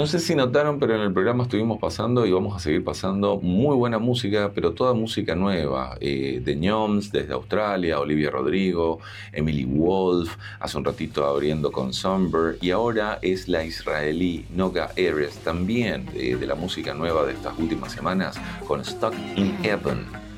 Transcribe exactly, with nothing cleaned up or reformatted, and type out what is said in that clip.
No sé si notaron, pero en el programa estuvimos pasando y vamos a seguir pasando muy buena música, pero toda música nueva. Eh, de Ñoms, desde Australia, Olivia Rodrigo, Emily Wolf, hace un ratito abriendo con Somber, y ahora es la israelí Noga Erez, también de, de la música nueva de estas últimas semanas, con Stuck in Heaven.